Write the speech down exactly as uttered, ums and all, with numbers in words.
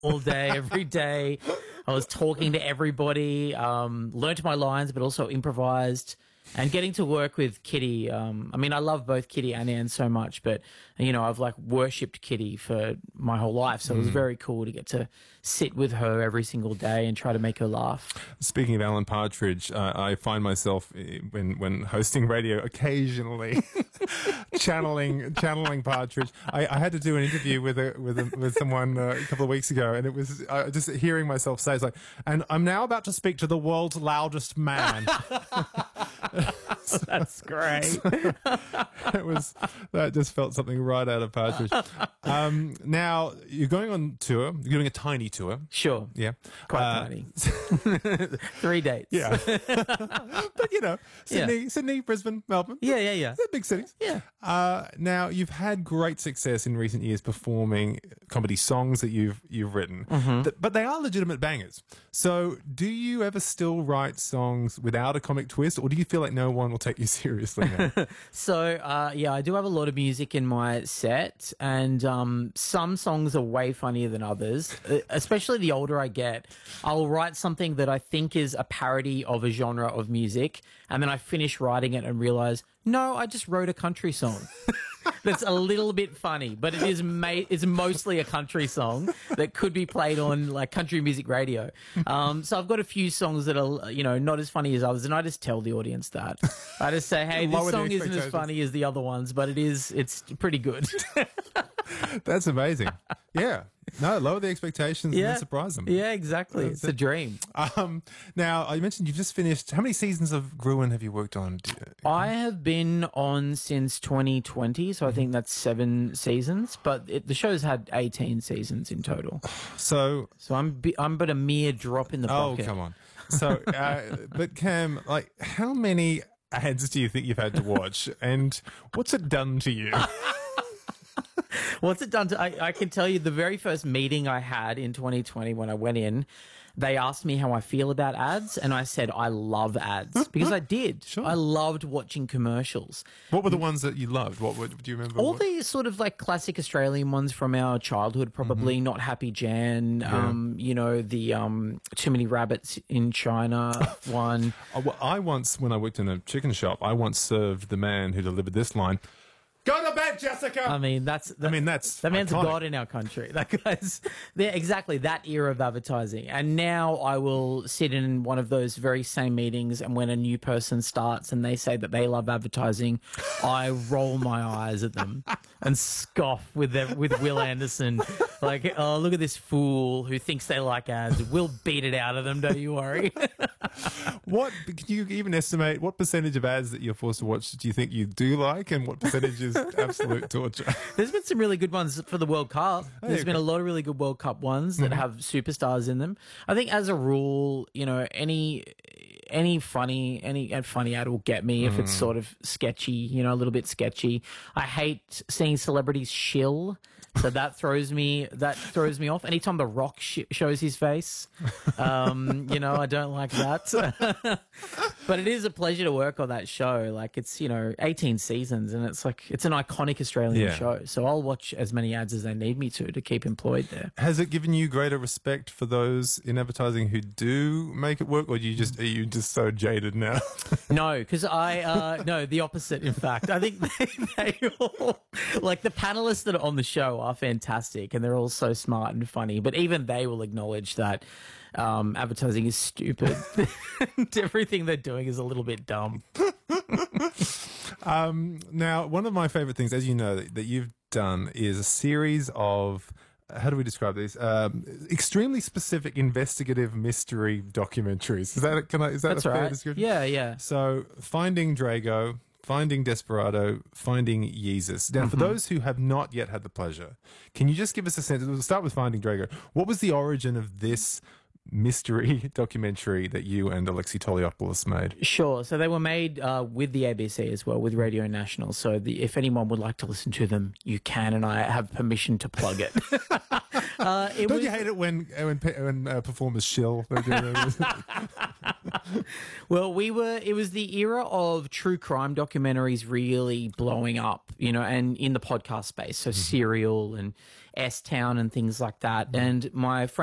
all day, every day. I was talking to everybody, um, learnt my lines, but also improvised. And getting to work with Kitty, um, I mean, I love both Kitty and Anne so much, but, you know, I've like worshipped Kitty for my whole life. So mm. it was very cool to get to sit with her every single day and try to make her laugh. Speaking of Alan Partridge, uh, I find myself when, when hosting radio occasionally channeling, channeling Partridge. I, I had to do an interview with a, with a, with someone uh, a couple of weeks ago, and it was uh, just hearing myself say, it's like, and I'm now about to speak to the world's loudest man. That's great. It was that just felt something right out of Partridge. Um, now you're going on tour. You're doing a tiny tour. Sure. Yeah. Quite uh, tiny. Three dates. Yeah. But you know, Sydney, yeah. Sydney, Brisbane, Melbourne. Yeah, yeah, yeah. They're big cities. Yeah. Uh, now you've had great success in recent years performing comedy songs that you've you've written, mm-hmm. th- but they are legitimate bangers. So, do you ever still write songs without a comic twist, or do you feel like no one will take you seriously now? So, uh, yeah, I do have a lot of music in my set, and um, some songs are way funnier than others. Uh, especially the older I get, I'll write something that I think is a parody of a genre of music, and then I finish writing it and realize, no, I just wrote a country song. That's a little bit funny, but it is ma- it's mostly a country song that could be played on like country music radio. Um, so I've got a few songs that are, you know, not as funny as others, and I just tell the audience that. I just say, hey, this song isn't as funny as the other ones, but it is, it's pretty good. That's amazing. Yeah. No, lower the expectations yeah. and then surprise them. Yeah, exactly. It's a dream. Um, now, you mentioned you've just finished. How many seasons of Gruen have you worked on? I have been on since twenty twenty, so I think that's seven seasons. But it, the show's had eighteen seasons in total. So, so I'm bi- I'm but a mere drop in the oh, bucket. Oh, come on. So, uh, but Cam, like, how many ads do you think you've had to watch, and what's it done to you? What's it done to, I, I can tell you the very first meeting I had in twenty twenty when I went in, they asked me how I feel about ads, and I said I love ads because I did. Sure. I loved watching commercials. What were the ones that you loved? What, what do you remember? All what? the sort of like classic Australian ones from our childhood, probably. Mm-hmm. Not Happy Jan, yeah. um, you know, the um, Too Many Rabbits in China one. Oh, well, I once, when I worked in a chicken shop, I once served the man who delivered this line. Go to bed, Jessica. I mean, that's. That, I mean, that's. That man's iconic. a god in our country. That guy's. Yeah, exactly that era of advertising. And now I will sit in one of those very same meetings, and when a new person starts and they say that they love advertising, I roll my eyes at them and scoff with their, with Will Anderson, like, oh, look at this fool who thinks they like ads. We'll beat it out of them. Don't you worry. What can you even estimate? What percentage of ads that you're forced to watch do you think you do like, and what percentage is absolute torture? There's been some really good ones for the World Cup. There's okay. been a lot of really good World Cup ones that mm-hmm. have superstars in them. I think as a rule, you know, any any funny any funny ad will get me if mm. it's sort of sketchy, you know, a little bit sketchy. I hate seeing celebrities shill. So that throws me that throws me off. Anytime The Rock sh- shows his face, um, you know, I don't like that. But it is a pleasure to work on that show. Like, it's, you know, eighteen seasons, and it's like it's an iconic Australian yeah. show. So I'll watch as many ads as they need me to to keep employed there. Has it given you greater respect for those in advertising who do make it work, or do you just are you just so jaded now? No, because I uh, no the opposite. In fact, I think they, they all like the panelists that are on the show are fantastic, and they're all so smart and funny. But even they will acknowledge that um, advertising is stupid. And everything they're doing is a little bit dumb. um, now, one of my favorite things, as you know, that, that you've done is a series of, how do we describe these? Um, extremely specific investigative mystery documentaries. Is that, can I, is that That's a fair right. description? Yeah, yeah. So, Finding Drago, Finding Desperado, Finding Yeezus. Now, mm-hmm. for those who have not yet had the pleasure, can you just give us a sense? We'll start with Finding Drago. What was the origin of this mystery documentary that you and Alexi Toliopoulos made? Sure. So they were made uh, with the A B C as well, with Radio National. So the, if anyone would like to listen to them, you can, and I have permission to plug it. uh, it Don't was... you hate it when when, when uh, performers shill? Well, we were. It was the era of true crime documentaries really blowing up, you know, and in the podcast space. So mm-hmm. Serial and S Town and things like that. And my friend